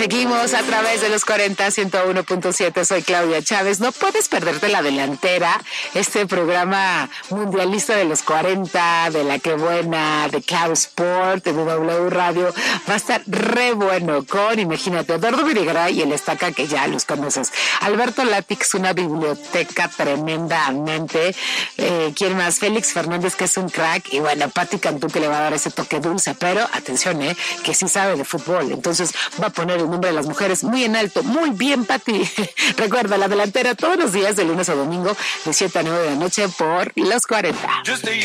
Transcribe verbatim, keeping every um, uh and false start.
Seguimos a través de los cuarenta, ciento uno punto siete. Soy Claudia Chávez. No puedes perderte La Delantera, este programa mundialista de los cuarenta, de La Que Buena, de Claro Sport, de W Radio. Va a estar re bueno con, imagínate, Eduardo Videgaray y el Estaca, que ya los conoces. Alberto Latix, una biblioteca tremendamente. Eh, ¿Quién más? Félix Fernández, que es un crack. Y bueno, Pati Cantú, que le va a dar ese toque dulce. Pero atención, eh, que sí sabe de fútbol. Entonces va a poner el nombre de las mujeres muy en alto. Muy bien, Pati. Recuerda, La Delantera todos los días de lunes a domingo de siete a nueve de la noche por los cuarenta.